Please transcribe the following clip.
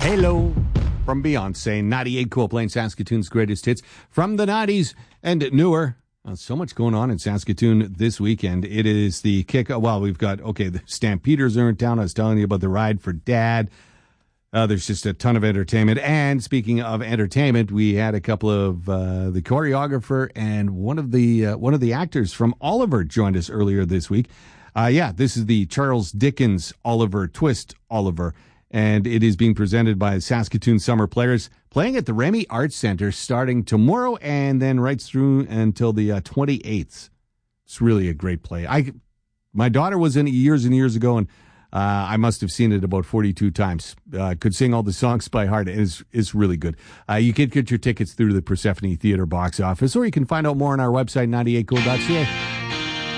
Halo from Beyonce, 98 Cool, playing Saskatoon's greatest hits from the 90s and newer. So much going on in Saskatoon this weekend. It is the kick. Well, we've got, the Stampeders are in town. I was telling you about the Ride for Dad. There's just a ton of entertainment. And speaking of entertainment, we had a couple of the choreographer and one of the actors from Oliver joined us earlier this week. This is the Charles Dickens Oliver Twist Oliver. And it is being presented by Saskatoon Summer Players, playing at the Remy Arts Centre starting tomorrow and then right through until the 28th. It's really a great play. My daughter was in it years and years ago, and I must have seen it about 42 times. Could sing all the songs by heart. It's really good. You can get your tickets through the Persephone Theatre box office, or you can find out more on our website, 98cool.ca.